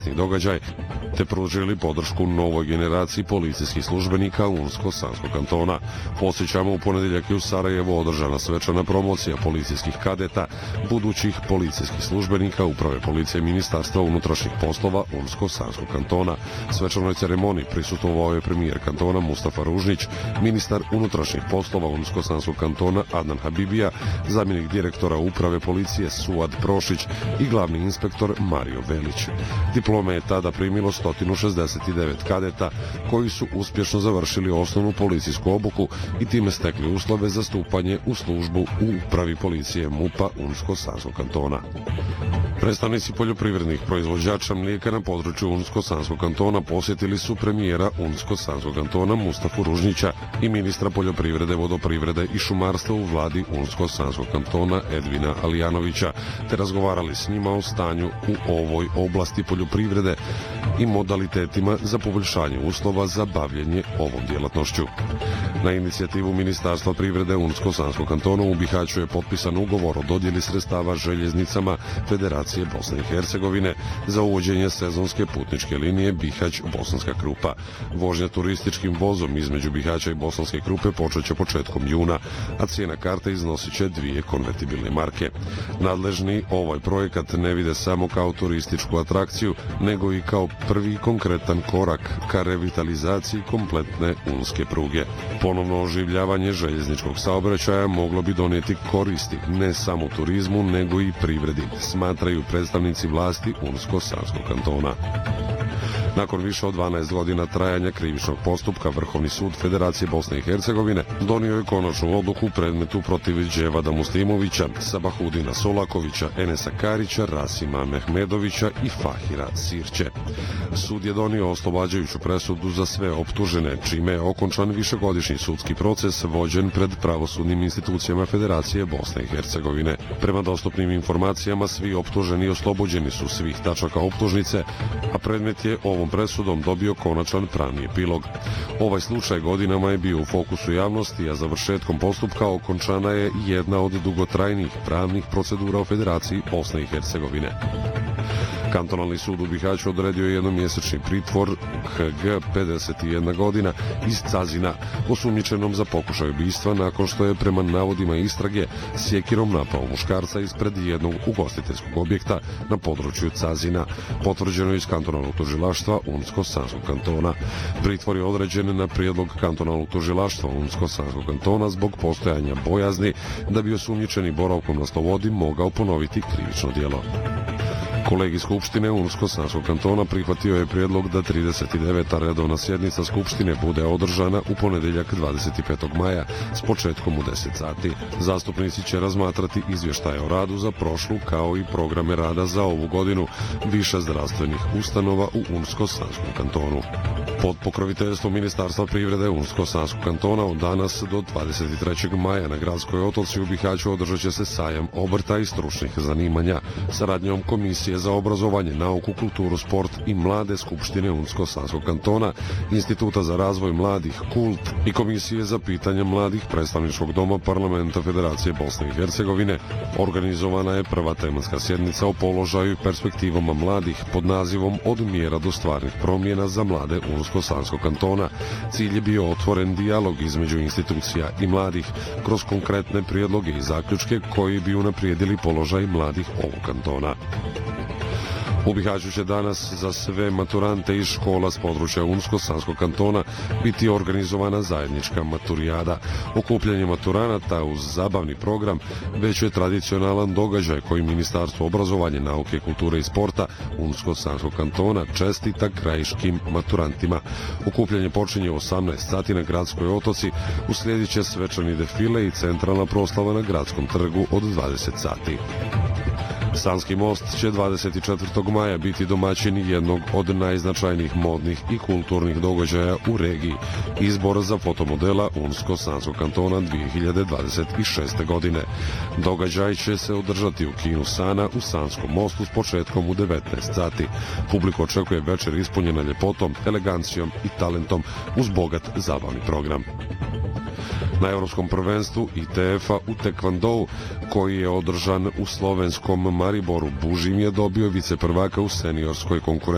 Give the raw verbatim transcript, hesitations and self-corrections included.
događaj, te pružili podršku novoj generaciji policijskih službenika Unsko-Sanskog kantona. Podsjećamo, u ponedjeljak je u Sarajevu održana svečana promocija policijskih kadeta, budućih policijskih službenika Uprave policije Ministarstva unutrašnjih poslova Unsko-Sanskog kantona. Svečanoj ceremoniji prisustvovao je premijer kantona Mustafa Ružnić, ministar unutrašnjih poslova Unsko-Sanskog kantona Adnan Habibija, zamjenik direktora Uprave policije Suad Prošić i glavni inspektor Mario Velić. Diplome je tada primilo sto šezdeset devet kadeta koji su uspješno završili osnovnu policijsku obuku i time stekli uslove za stupanje u službu u Upravi policije MUP-a Unsko-Sanskog kantona. Predstavnici poljoprivrednih proizvođača mlijeka na području Unsko-Sanskog kantona posjetili su premijera Unsko-Sanskog kantona Mustafu Ružnića i ministra poljoprivrede, vodoprivrede i šumarstva u vladi Unsko-Sanskog kantona Edvina Alijanovića, te razgovarali s njima o stanju u ovoj oblasti poljoprivrede i modalitetima za poboljšanje uslova za bavljenje ovom djelatnošću. Na inicijativu Ministarstva privrede Unsko-Sanskog kantona u Bihaću je potpisan ugovor o dodjeli sredstava željeznicama Federacije Bosne i Hercegovine za uvođenje sezonske putničke linije Bihać-Bosanska Krupa. Vožnja turističkim vozom između Bihaća i Bosanske Krupe počet će početkom juna, a cijena karte iznosit će dvije konvertibilne marke. Nadležni ovaj projekat ne vide samo kao turističku atrakciju, nego i kao prvi konkretan korak ka revitalizaciji kompletne unske pruge. Ponovno oživljavanje željezničkog saobraćaja moglo bi donijeti koristi ne samo turizmu, nego i privredi, smatraju predstavnici vlasti Unsko-Sanskog kantona. Nakon više od dvanaest godina trajanja krivičnog postupka, Vrhovni sud Federacije Bosne i Hercegovine donio je konačnu odluku u predmetu protiv Dževada Muslimovića, Sabahudina Solakovića, Enesa Karića, Rasima Mehmedovića i Fahira Sirće. Sud je donio oslobađajuću presudu za sve optužene, čime je okončan višegodišnji sudski proces vođen pred pravosudnim institucijama Federacije Bosne i Hercegovine. Prema dostupnim informacijama, svi optuženi oslobođeni su svih tačaka optužnice, a predmet je ovom presudom dobio konačan pravni epilog. Ovaj slučaj godinama je bio u fokusu javnosti, a završetkom postupka okončana je jedna od dugotrajnih pravnih procedura u Federaciji Bosne i Hercegovine. Kantonalni sud u Bihaću odredio je jednomjesečni pritvor H G, pedeset jedna godina, iz Cazina, osumnjičenom za pokušaj ubistva nakon što je prema navodima istrage sjekirom napao muškarca ispred jednog ugostiteljskog objekta na području Cazina, potvrđeno iz kantonalnog tužilaštva Unsko-Sanskog kantona. Pritvor je određen na prijedlog kantonalnog tužilaštva Unsko-Sanskog kantona zbog postojanja bojazni da bi osumnjičeni boravkom na slobodi mogao ponoviti krivično djelo. Kolegij Skupštine Unsko-Sanskog kantona prihvatio je prijedlog da trideset deveta redovna sjednica Skupštine bude održana u ponedjeljak dvadeset petog maja s početkom u deset sati. Zastupnici će razmatrati izvještaje o radu za prošlu kao i programe rada za ovu godinu više zdravstvenih ustanova u Unsko-Sanskom kantonu. Pod pokroviteljstvom Ministarstva privrede Unsko-Sanskog kantona od danas do dvadeset trećeg maja na Gradskoj otoci u Bihaću održat će se sajam obrta i stručnih zanimanja. Saradnjom Komisije za obrazovanje, nauku, kulturu, sport i mlade Skupštine Unsko-Sanskog kantona, Instituta za razvoj mladih Kult i Komisije za pitanja mladih Predstavničkog doma Parlamenta Federacije Bosne i Hercegovine organizovana je prva tematska sjednica o položaju i perspektivama mladih pod nazivom Od mjera do stvarnih promjena za mlade Unsko-Sanskog kantona. Cilj je bio otvoren dijalog između institucija i mladih kroz konkretne prijedloge i zaključke koji bi unaprijedili položaj mladih ovog kantona. U Bihaću će danas za sve maturante iz škola s područja Unsko-Sanskog kantona biti organizovana zajednička maturijada. Okupljanje maturanata uz zabavni program već je tradicionalan događaj koji Ministarstvo obrazovanja, nauke, kulture i sporta Unsko-Sanskog kantona čestita krajiškim maturantima. Okupljanje počinje u osamnaest sati na Gradskoj otoci, uslijedit će svečani defile i centralna proslava na Gradskom trgu od dvadeset sati. Sanski most će dvadeset četvrtog maja biti domaćin jednog od najznačajnijih modnih i kulturnih događaja u regiji, izbor za fotomodela Unsko-Sanskog kantona dvije hiljade dvadeset šeste. godine. Događaj će se održati u kinu Sana u Sanskom mostu s početkom u devetnaest sati. Publiku očekuje večer ispunjena ljepotom, elegancijom i talentom uz bogat zabavni program. Na Europskom prvenstvu I T F-a u tekvandou, koji je održan u slovenskom Mariboru, Bužim je dobio viceprvaka u seniorskoj konkurenciji